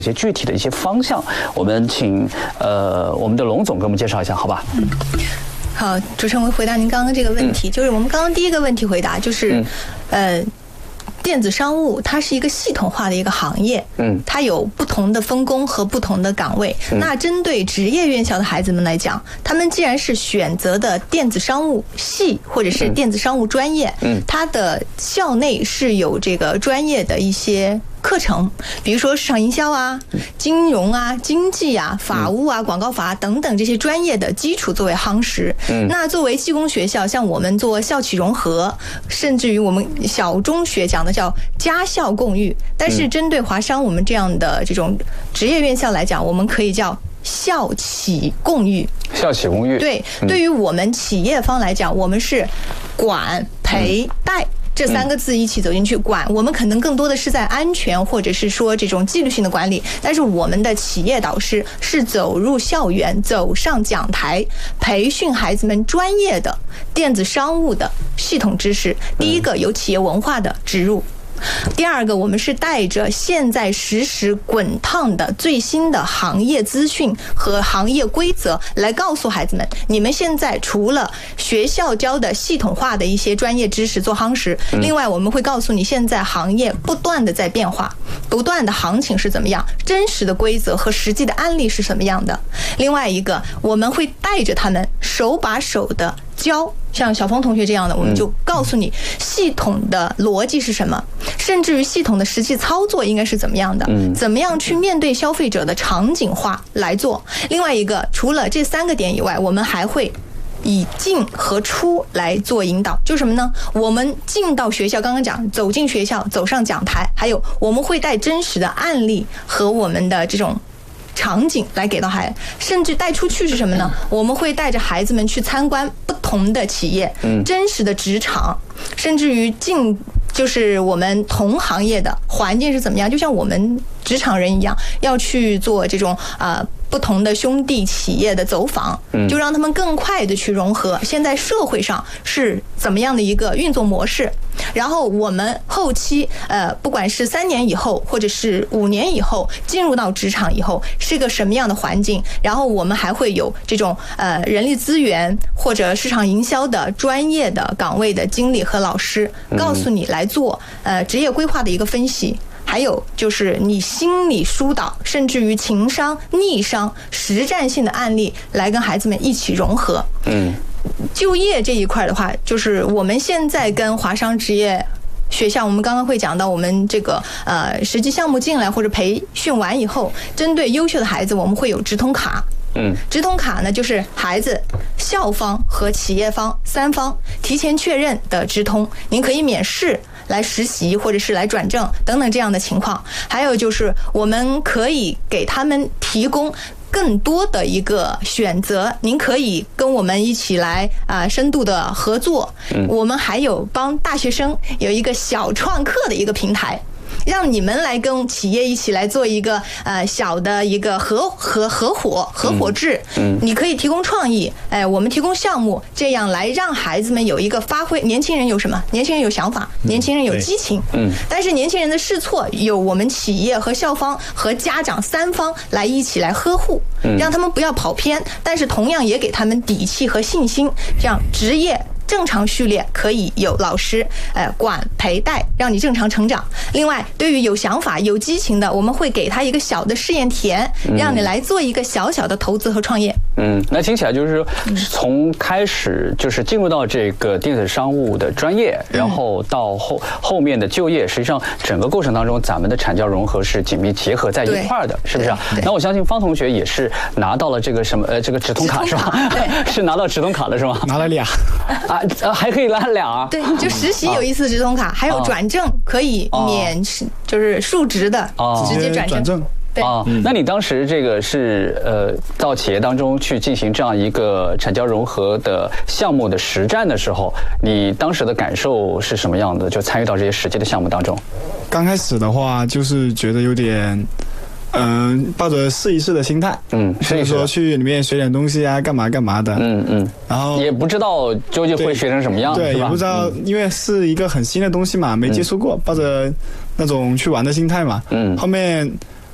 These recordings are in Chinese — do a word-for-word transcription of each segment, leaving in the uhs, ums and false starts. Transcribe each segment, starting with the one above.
一些具体的一些方向，我们请呃我们的龙总给我们介绍一下，好吧？ 嗯，好，主持人，我回答您刚刚这个问题，嗯、就是我们刚刚第一个问题回答就是，嗯、呃。电子商务它是一个系统化的一个行业，嗯，它有不同的分工和不同的岗位。嗯、那针对职业院校的孩子们来讲，他们既然是选择的电子商务系或者是电子商务专业，嗯，它的校内是有这个专业的一些课程，比如说市场营销啊、金融啊、经济啊、法务啊、广告法等等这些专业的基础作为夯实。嗯，那作为技工学校，像我们做校企融合，甚至于我们小中学讲的叫家校共育，但是针对华商我们这样的这种职业院校来讲，我们可以叫校企共育。 校企共育， 对，对于我们企业方来讲，我们是管培带。这三个字一起走进去管，我们可能更多的是在安全或者是说这种纪律性的管理，但是我们的企业导师是走入校园，走上讲台，培训孩子们专业的电子商务的系统知识。第一个有企业文化的植入，第二个，我们是带着现在实时滚烫的最新的行业资讯和行业规则来告诉孩子们，你们现在除了学校教的系统化的一些专业知识做夯实，另外我们会告诉你现在行业不断的在变化，不断的行情是怎么样，真实的规则和实际的案例是什么样的。另外一个，我们会带着他们手把手的教，像小峰同学这样的，我们就告诉你系统的逻辑是什么，甚至于系统的实际操作应该是怎么样的，怎么样去面对消费者的场景化来做。另外一个，除了这三个点以外，我们还会以进和出来做引导，就是什么呢？我们进到学校，刚刚讲走进学校，走上讲台，还有我们会带真实的案例和我们的这种场景来给到孩子，甚至带出去是什么呢？我们会带着孩子们去参观不同的企业，真实的职场，甚至于进就是我们同行业的环境是怎么样，就像我们职场人一样，要去做这种呃不同的兄弟企业的走访，就让他们更快的去融合现在社会上是怎么样的一个运作模式。然后我们后期呃，不管是三年以后或者是五年以后进入到职场以后是个什么样的环境，然后我们还会有这种呃人力资源或者市场营销的专业的岗位的经理和老师，告诉你来做呃职业规划的一个分析。还有就是你心理疏导，甚至于情商、逆商、实战性的案例来跟孩子们一起融合。嗯，就业这一块的话，就是我们现在跟华商职业学校，我们刚刚会讲到，我们这个呃实际项目进来或者培训完以后，针对优秀的孩子，我们会有直通卡。嗯，直通卡呢，就是孩子校方和企业方三方提前确认的直通，您可以免试来实习或者是来转正等等这样的情况。还有就是我们可以给他们提供更多的一个选择，您可以跟我们一起来啊、呃、深度的合作。我们还有帮大学生有一个小创客的一个平台，让你们来跟企业一起来做一个呃小的一个合合合伙合伙制，嗯，你可以提供创意，哎，我们提供项目，这样来让孩子们有一个发挥。年轻人有什么？年轻人有想法，年轻人有激情，嗯，但是年轻人的试错有我们企业和校方和家长三方来一起来呵护，让他们不要跑偏，但是同样也给他们底气和信心，这样职业正常序列可以有老师呃管陪带，让你正常成长。另外，对于有想法有激情的，我们会给他一个小的试验田，让你来做一个小小的投资和创业。 嗯，那听起来就是从开始就是进入到这个电子商务的专业，然后到后后面的就业，实际上整个过程当中，咱们的产教融合是紧密结合在一块儿的，是不是？那我相信方同学也是拿到了这个什么呃这个直通卡是吧？是拿到直通卡了是吗？ 拿了俩啊。呃，还可以拉俩啊？ 对，就实习有一次直通卡，还有转正可以免，就是述职的，直接转正。 对啊，那你当时这个是呃到企业当中去进行这样一个产教融合的项目的实战的时候，你当时的感受是什么样的？就参与到这些实际的项目当中。 刚开始的话，就是觉得有点。嗯、呃，抱着试一试的心态，嗯，所以说去里面学点东西啊，干嘛干嘛的，嗯嗯，然后也不知道究竟会学成什么样， 对，也不知道，因为是一个很新的东西嘛，没接触过，抱着那种去玩的心态嘛，嗯，后面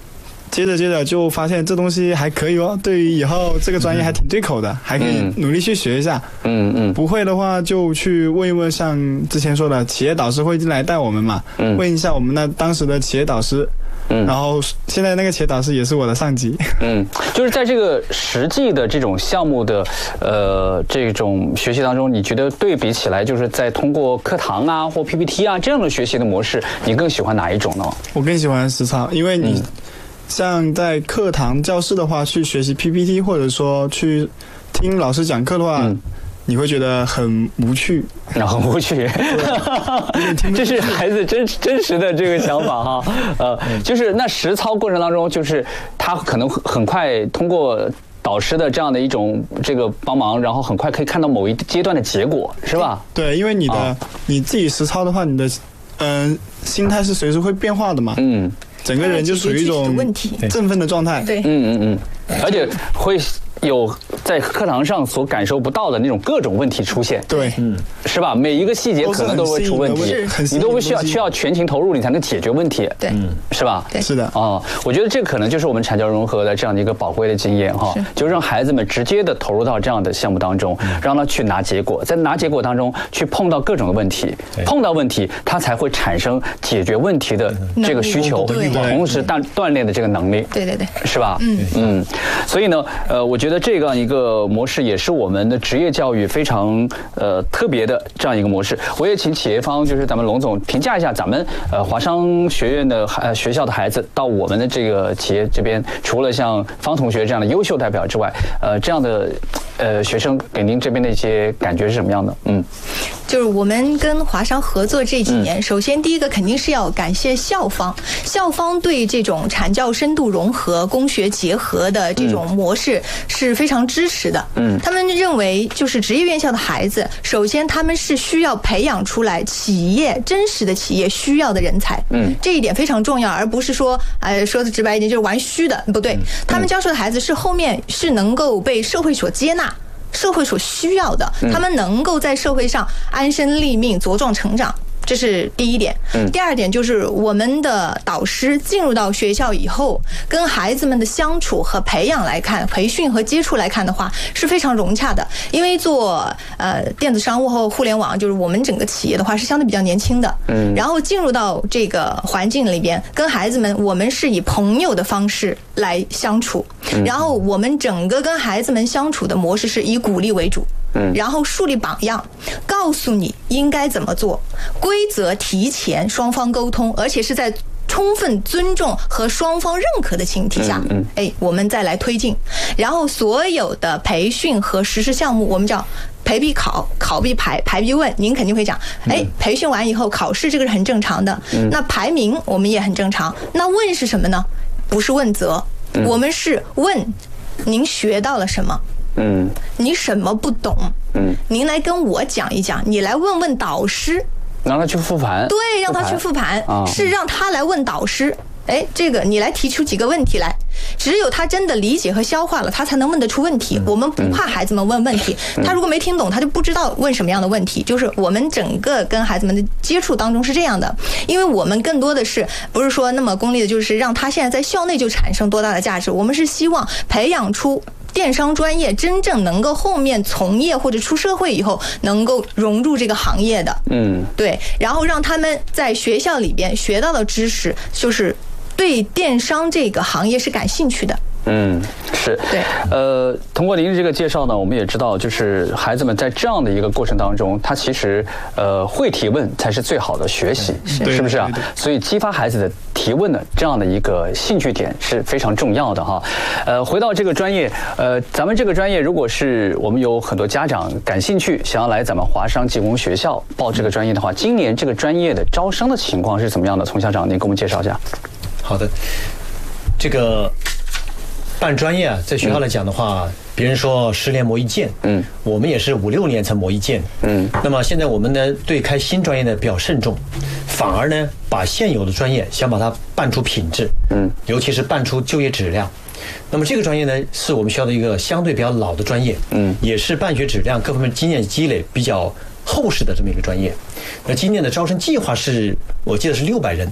接着接着就发现这东西还可以哦，对于以后这个专业还挺对口的，嗯、还可以努力去学一下。嗯嗯，不会的话就去问一问，像之前说的企业导师会进来带我们嘛，嗯、问一下我们那当时的企业导师。嗯，然后现在那个企业导师也是我的上级。 嗯，就是在这个实际的这种项目的呃这种学习当中，你觉得对比起来，就是在通过课堂啊或 P P T 啊这样的学习的模式，你更喜欢哪一种呢？ 我更喜欢实操，因为你像在课堂教室的话，去学习 P P T 或者说去听老师讲课的话。嗯，你会觉得很无趣， 很无趣，这是孩子真真实的这个想法哈。呃，就是那实操过程当中，就是他可能很快通过导师的这样的一种这个帮忙，然后很快可以看到某一阶段的结果，是吧？ 对，因为你的、啊、你自己实操的话，你的嗯、呃、心态是随时会变化的嘛。嗯，整个人就属于一种振奋的状态。 对， 嗯嗯嗯，而且会。有在课堂上所感受不到的那种各种问题出现， 对， 嗯，是吧？每一个细节可能都会出问题，你都会需要需要全情投入，你才能解决问题， 对， 是吧？ 对， 是的。 哦，我觉得这可能就是我们产教融合的这样的一个宝贵的经验哈，就让孩子们直接的投入到这样的项目当中，让他去拿结果，在拿结果当中去碰到各种的问题，碰到问题，他才会产生解决问题的这个需求，同时锻锻炼的这个能力， 对对对， 是吧？嗯嗯，所以呢，呃，我觉得。觉得这样一个模式也是我们的职业教育非常呃特别的这样一个模式。我也请企业方，就是咱们龙总评价一下咱们呃华商学院的呃学校的孩子到我们的这个企业这边，除了像方同学这样的优秀代表之外，呃这样的呃学生给您这边的一些感觉是什么样的？嗯， 就是我们跟华商合作这几年，嗯、首先第一个肯定是要感谢校方，校方对这种产教深度融合、工学结合的这种模式是非常支持的。嗯，他们认为就是职业院校的孩子，首先他们是需要培养出来企业真实的企业需要的人才。嗯，这一点非常重要，而不是说呃说的直白一点就是玩虚的，不对。他们教出的孩子是后面是能够被社会所接纳。社会所需要的，他们能够在社会上安身立命、茁壮成长，这是第一点。第二点就是我们的导师进入到学校以后，跟孩子们的相处和培养来看，培训和接触来看的话，是非常融洽的。因为做呃电子商务和互联网，就是我们整个企业的话是相对比较年轻的，嗯，然后进入到这个环境里边，跟孩子们我们是以朋友的方式来相处，然后我们整个跟孩子们相处的模式是以鼓励为主。然后树立榜样，告诉你应该怎么做，规则提前双方沟通，而且是在充分尊重和双方认可的前提下，哎，我们再来推进。然后所有的培训和实施项目，我们叫培必考，考必排，排必问。您肯定会讲，哎，培训完以后考试这个是很正常的，那排名我们也很正常。那问是什么呢？不是问责，我们是问您学到了什么。嗯，你什么不懂？嗯，您来跟我讲一讲，你来问问导师， 让他去复盘。 对，让他去复盘，是让他来问导师。哎，这个你来提出几个问题来，只有他真的理解和消化了，他才能问得出问题。我们不怕孩子们问问题，他如果没听懂，他就不知道问什么样的问题。就是我们整个跟孩子们的接触当中是这样的，因为我们更多的是不是说那么功利的，就是让他现在在校内就产生多大的价值，我们是希望培养出电商专业真正能够后面从业或者出社会以后能够融入这个行业的，嗯，对，然后让他们在学校里边学到的知识，就是对电商这个行业是感兴趣的。 嗯，是对。呃，通过您这个介绍呢，我们也知道，就是孩子们在这样的一个过程当中，他其实呃会提问才是最好的学习，是, 是不是啊？所以激发孩子的提问的这样的一个兴趣点是非常重要的哈。呃，回到这个专业，呃，咱们这个专业，如果是我们有很多家长感兴趣，想要来咱们华商技工学校报这个专业的话，今年这个专业的招生的情况是怎么样的？丛校长，您给我们介绍一下。 好的，这个。办专业啊，在学校来讲的话，嗯、别人说十年磨一剑，嗯，我们也是五六年才磨一剑，嗯。那么现在我们呢，对开新专业呢比较慎重，反而呢，把现有的专业想把它办出品质，嗯，尤其是办出就业质量。那么这个专业呢，是我们学校的一个相对比较老的专业，嗯，也是办学质量各方面经验积累比较厚实的这么一个专业。那今年的招生计划是，我记得是六百人。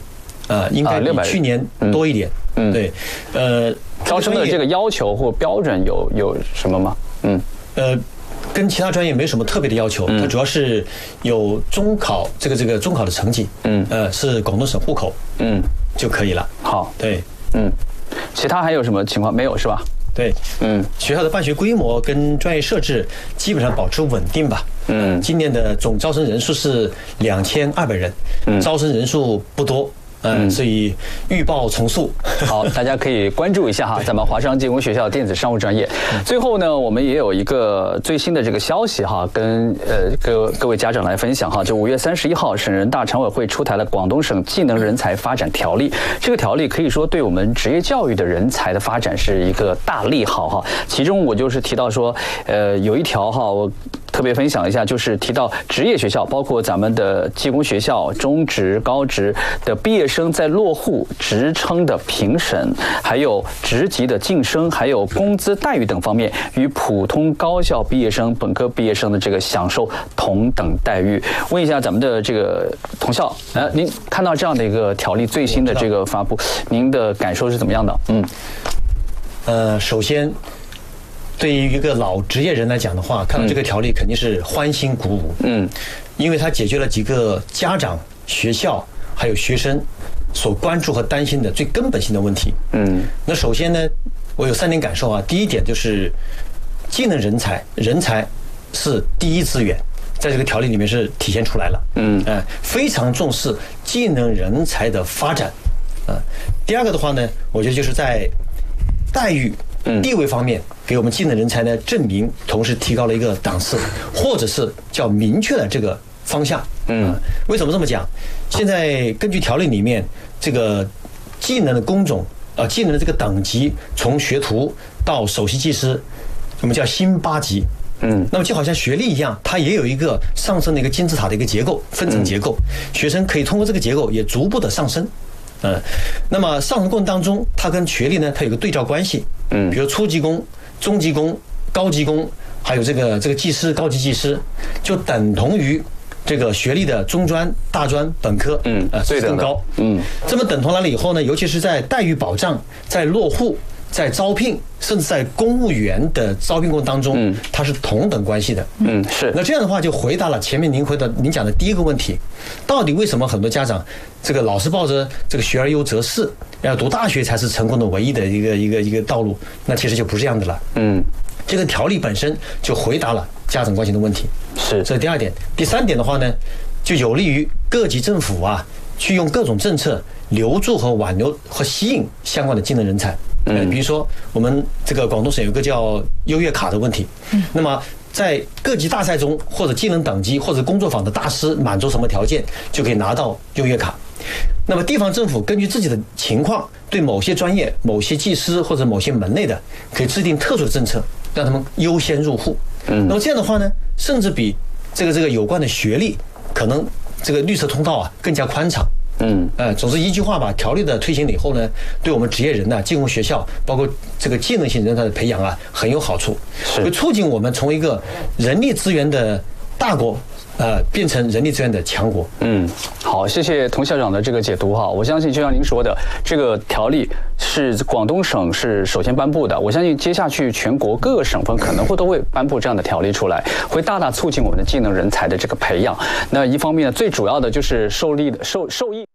呃，应该比去年多一点。嗯，对，呃， 招生的这个要求或标准有有什么吗？嗯， 呃。跟其他专业没什么特别的要求，它主要是有中考这个这个中考的成绩，嗯，呃，是广东省户口，嗯，就可以了。 好， 对， 嗯，其他还有什么情况没有是吧？ 对，嗯，学校的办学规模跟专业设置基本上保持稳定吧。嗯，今年的总招生人数是两千二百人，嗯，招生人数不多。嗯，所以预报从速。 好，大家可以关注一下哈，咱们华商技工学校电子商务专业。最后呢，我们也有一个最新的这个消息哈，跟呃各各位家长来分享哈。就五月三十一号，省人大常委会出台了《广东省技能人才发展条例》。这个条例可以说对我们职业教育的人才的发展是一个大利好哈。其中我就是提到说，呃，有一条哈，我特别分享一下，就是提到职业学校，包括咱们的技工学校、中职、高职的毕业生在落户、职称的评审，还有职级的晋升，还有工资待遇等方面，与普通高校毕业生、本科毕业生的这个享受同等待遇。问一下咱们的这个同校，呃，您看到这样的一个条例最新的这个发布，您的感受是怎么样的？嗯， 呃，首先。对于一个老职业人来讲的话，看到这个条例肯定是欢欣鼓舞。嗯，因为它解决了几个家长、学校还有学生所关注和担心的最根本性的问题。嗯，那首先呢，我有三点感受啊。第一点就是技能人才，人才是第一资源，在这个条例里面是体现出来了。嗯，哎，非常重视技能人才的发展。啊，第二个的话呢，我觉得就是在待遇。地位方面，给我们技能人才呢证明，同时提高了一个档次，或者是叫明确了这个方向。嗯，为什么这么讲？现在根据条例里面，这个技能的工种啊，技能的这个等级，从学徒到首席技师，我们叫新八级。嗯，那么就好像学历一样，它也有一个上升的一个金字塔的一个结构，分层结构。学生可以通过这个结构也逐步的上升。嗯，那么上升过程当中，它跟学历呢，它有个对照关系。嗯，比如初级工、中级工、高级工，还有这个这个技师、高级技师，就等同于这个学历的中专、大专、本科。嗯，呃，更高。嗯，这么等同来了以后呢，尤其是在待遇保障、在落户、在招聘，甚至在公务员的招聘过程当中，嗯，它是同等关系的。嗯，是。那这样的话，就回答了前面您回答您讲的第一个问题：到底为什么很多家长这个老是抱着这个学而优则仕，要读大学才是成功的唯一的一个一个一个道路？那其实就不是这样的了。嗯，这个条例本身就回答了家长关心的问题。是，这是第二点。第三点的话呢，就有利于各级政府啊，去用各种政策留住和挽留和吸引相关的技能人才。嗯，比如说我们这个广东省有个叫优越卡的问题。嗯，那么在各级大赛中，或者技能等级或者工作坊的大师满足什么条件，就可以拿到优越卡。那么地方政府根据自己的情况，对某些专业、某些技师或者某些门类的，可以制定特殊的政策，让他们优先入户。嗯，那么这样的话呢，甚至比这个这个有关的学历，可能这个绿色通道啊更加宽敞。嗯，呃，总之一句话吧，条例的推行了以后呢，对我们职业人呢、技工学校，包括这个技能型人才的培养啊，很有好处，会促进我们从一个人力资源的大国。呃，变成人力资源的强国。嗯， 好，谢谢童校长的这个解读哈。我相信就像您说的，这个条例是广东省是首先颁布的，我相信接下去全国各个省份可能会都会颁布这样的条例出来，会大大促进我们的技能人才的这个培养。那一方面呢，最主要的就是受利的受受益。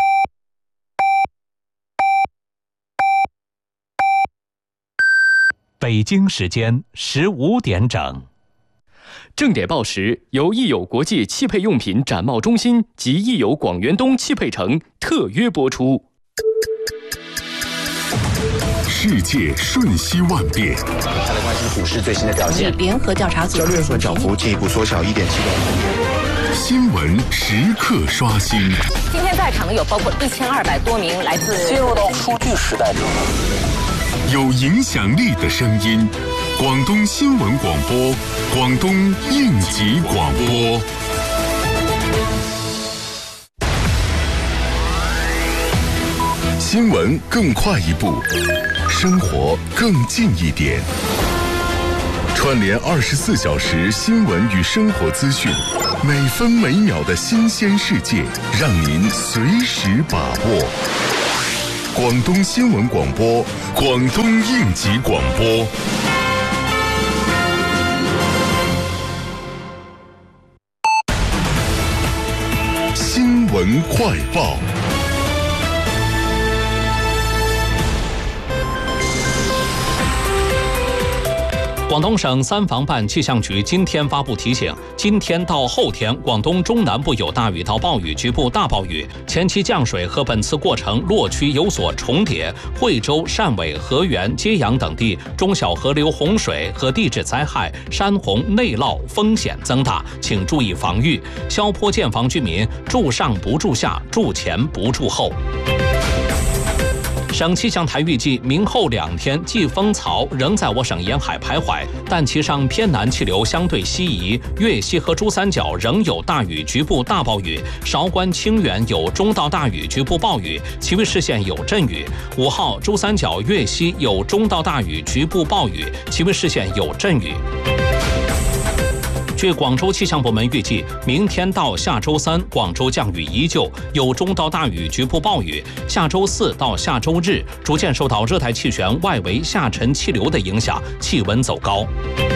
北京时间十五点整。 正点报时由益友国际汽配用品展贸中心及益友广元东汽配城特约播出。 世界瞬息万变， 再来关心股市最新的表现。 联合调查组交易日涨幅进一步缩小一点七个百分点。 新闻时刻刷新。 今天在场有包括一千二百多名来自进入到数据时代中， 有影响力的声音。广东新闻广播，广东应急广播。新闻更快一步，生活更近一点。 串联二十四小时新闻与生活资讯，每分每秒的新鲜世界，让您随时把握。广东新闻广播，广东应急广播。新闻快报。 广东省三防办气象局今天发布提醒，今天到后天，广东中南部有大雨到暴雨，局部大暴雨，前期降水和本次过程落区有所重叠，惠州、汕尾、河源、揭阳等地中小河流洪水和地质灾害、山洪内涝风险增大，请注意防御。萧坡建房居民住上不住下，住前不住后。省气象台预计，明后两天季风槽仍在我省沿海徘徊，但其上偏南气流相对西移，粤西和珠三角仍有大雨，局部大暴雨；韶关、清远有中到大雨，局部暴雨，其余市县有阵雨。五号，珠三角、粤西有中到大雨，局部暴雨，其余市县有阵雨。据广州气象部门预计，明天到下周三，广州降雨依旧，有中到大雨，局部暴雨。下周四到下周日，逐渐受到热带气旋外围下沉气流的影响，气温走高。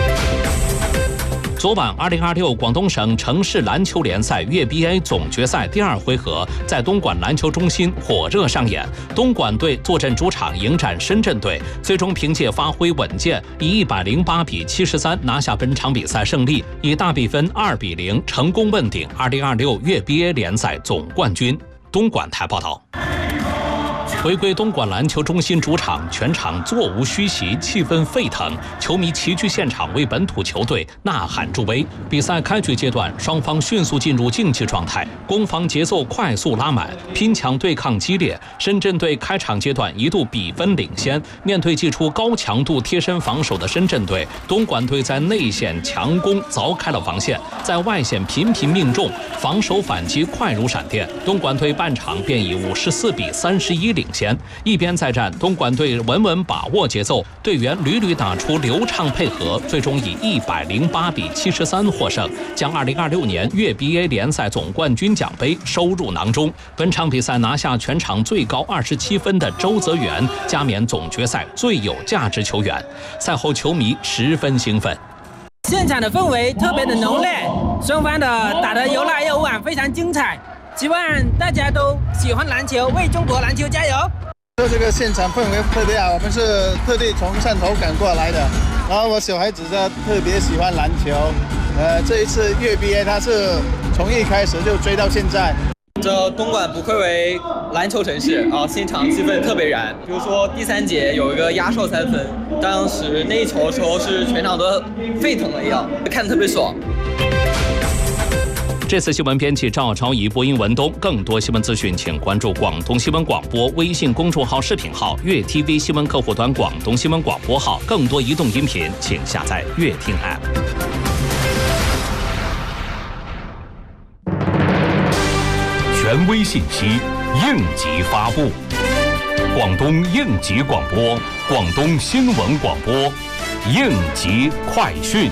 昨晚，二零二六广东省城市篮球联赛粤 B A 总决赛第二回合在东莞篮球中心火热上演。东莞队坐镇主场迎战深圳队，最终凭借发挥稳健，以一百零八比七十三拿下本场比赛胜利，以大比分二比零成功问鼎二零二六粤 B A 联赛总冠军。东莞台报道。回归东莞篮球中心主场，全场座无虚席，气氛沸腾，球迷齐聚现场为本土球队呐喊助威。比赛开局阶段，双方迅速进入竞技状态，攻防节奏快速拉满，拼抢对抗激烈。深圳队开场阶段一度比分领先，面对祭出高强度贴身防守的深圳队，东莞队在内线强攻凿开了防线，在外线频频命中，防守反击快如闪电。东莞队半场便以五十四比三十一领先。一边再战，东莞队稳稳把握节奏，队员屡屡打出流畅配合，最终以一百零八比七十三获胜，将二零二六年粤 B A 联赛总冠军奖杯收入囊中。本场比赛拿下全场最高二十七分的周泽源加冕总决赛最有价值球员。赛后球迷十分兴奋， 现场的氛围特别的浓烈，双方的打得有来有往，非常精彩。希望大家都喜欢篮球，为中国篮球加油！ 这个现场氛围特别好，我们是特地从汕头赶过来的。然后我小孩子呢特别喜欢篮球，呃，这一次粤 B A 他是从一开始就追到现在。 这东莞不愧为篮球城市啊，现场气氛特别燃。比如说第三节有一个压哨三分，当时那一球的时候是全场都沸腾了一样，看得特别爽。 这次新闻编辑赵朝怡，播音文东。更多新闻资讯，请关注广东新闻广播微信公众号、视频号、粤 T V 新闻客户端、广东新闻广播号。更多移动音频，请下载粤听 App。 权威信息，应急发布。广东应急广播，广东新闻广播，应急快讯。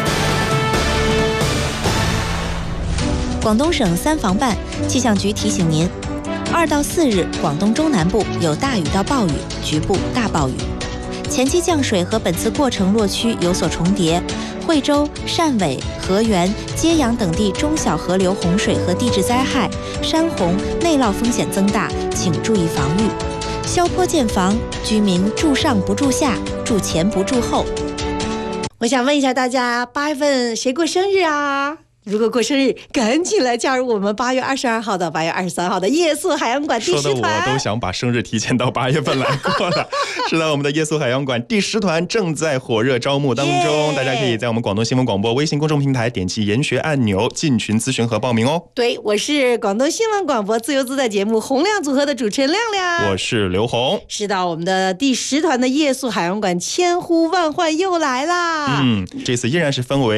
广东省三防办气象局提醒您，二到四日广东中南部有大雨到暴雨，局部大暴雨，前期降水和本次过程落区有所重叠，惠州、汕尾、河源、揭阳等地中小河流洪水和地质灾害、山洪内涝风险增大，请注意防御。萧坡建房，居民住上不住下，住前不住后。 我想问一下大家，八月份谁过生日啊？如果过生日，赶紧来加入我们八月二十二号到八月二十三号的夜宿海洋馆第十团。 说的我都想把生日提前到八月份来过了。是的，我们的夜宿海洋馆第十团正在火热招募当中，大家可以在我们广东新闻广播微信公众平台点击研学按钮进群咨询和报名哦。 对，我是广东新闻广播自由自在节目洪亮组合的主持人亮亮， 我是刘红。 是的，我们的第十团的夜宿海洋馆千呼万唤又来啦。 嗯，这次依然是分为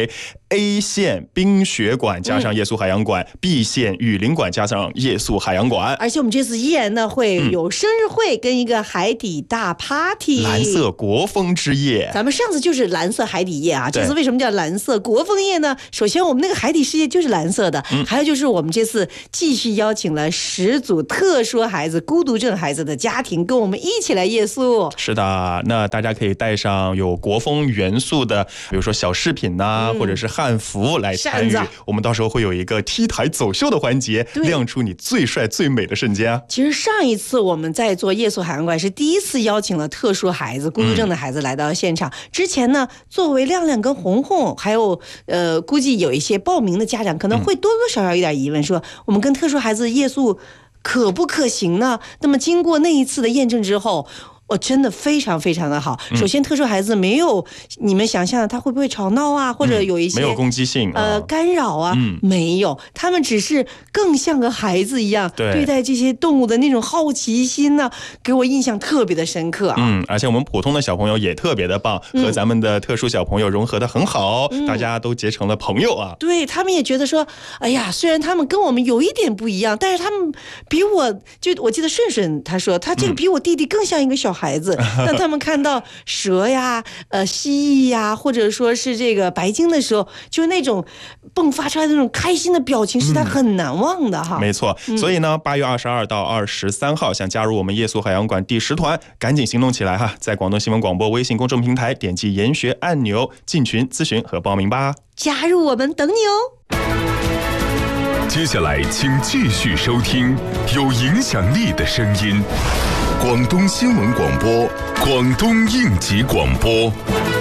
A 线冰雪馆加上夜宿海洋馆、嗯、B 线雨林馆加上夜宿海洋馆。 而且我们这次依然呢会有生日会跟一个海底大 party，、 嗯、蓝色国风之夜。 咱们上次就是蓝色海底夜啊，这次为什么叫蓝色国风夜呢？首先我们那个海底世界就是蓝色的、嗯、还有就是我们这次继续邀请了十组特殊孩子孤独症孩子的家庭跟我们一起来夜宿。 是的，那大家可以带上有国风元素的比如说小饰品呐、啊嗯、或者是汉服来参与，我们到时候会有一个 T 台走秀的环节，亮出你最帅最美的瞬间。 其实上一次我们在做夜宿海洋馆是第一次邀请了特殊孩子孤独症的孩子来到现场、嗯、之前呢作为亮亮跟红红还有呃估计有一些报名的家长可能会多多少少有点疑问，说我们跟特殊孩子夜宿可不可行呢？那么经过那一次的验证之后，我真的非常非常的好。首先特殊孩子没有你们想象的他会不会吵闹啊，或者有一些、 嗯、没有攻击性呃干扰啊、嗯、没有，他们只是更像个孩子一样 对, 对待这些动物的那种好奇心呢、啊，给我印象特别的深刻啊。 嗯，而且我们普通的小朋友也特别的棒，和咱们的特殊小朋友融合的很好、嗯、大家都结成了朋友啊。 对，他们也觉得说哎呀，虽然他们跟我们有一点不一样，但是他们比我就我记得顺顺他说他这个比我弟弟更像一个小孩孩子，当他们看到蛇呀、呃蜥蜴呀，或者说是这个白鲸的时候，就那种迸发出来的那种开心的表情，是他很难忘的哈。 嗯、没错，所以呢，八月二十二到二十三号，想加入我们夜宿海洋馆第十团，赶紧行动起来哈！在广东新闻广播微信公众平台点击研学按钮，进群咨询和报名吧。 加入我们，等你哦。 接下来，请继续收听有影响力的声音。广东新闻广播，广东应急广播。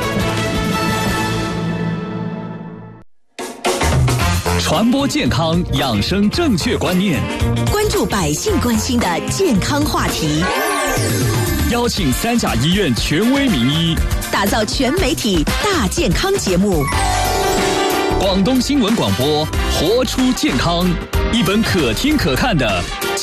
传播健康，养生正确观念， 关注百姓关心的健康话题。 邀请三甲医院权威名医， 打造全媒体大健康节目。 广东新闻广播，活出健康，一本可听可看的